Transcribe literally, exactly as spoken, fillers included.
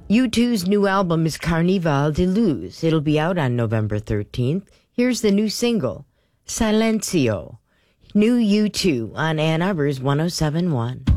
U two's new album is Carnival de Luz. It'll be out on November thirteenth. Here's the new single, Silencio. New U two on Ann Arbor's one oh seven point one.